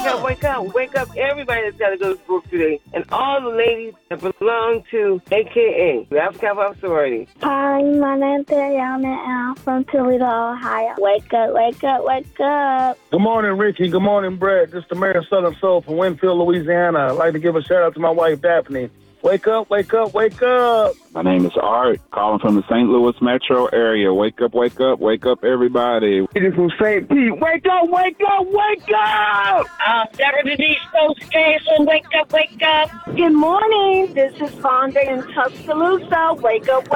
up, wake up, wake up. Everybody that's got to go to school today. And all the ladies that belong to AKA, the African Pop Sorority. Hi, my name's Ariana, and I'm from Toledo, Ohio. Wake up, wake up, wake up. Good morning, Ricky. Good morning, Brett. This is the Mayor of Southern Soul from Winfield, Louisiana. I'd like to give a shout out to my wife, Daphne. Wake up, wake up, wake up. My name is Art, calling from the St. Louis metro area. Wake up, wake up, wake up, everybody. It is from St. Pete. Wake up, wake up, wake up. Deborah Denise Stokes-Jason, wake up, wake up. Good morning. This is Fonda in Tuscaloosa. Wake up,